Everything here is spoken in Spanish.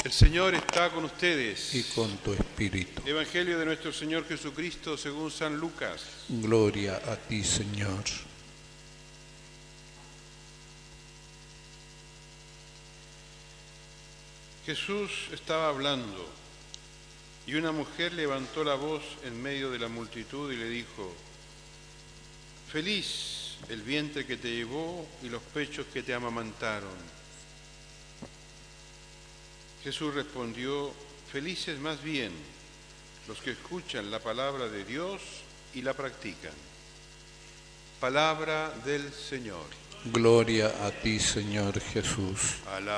El Señor está con ustedes. y con tu espíritu. Evangelio de nuestro Señor Jesucristo según San Lucas. Gloria a ti, Señor. Jesús estaba hablando y una mujer levantó la voz en medio de la multitud y le dijo: Feliz el vientre que te llevó y los pechos que te amamantaron. Jesús respondió: felices más bien los que escuchan la palabra de Dios y la practican. Palabra del Señor. Gloria a ti, Señor Jesús.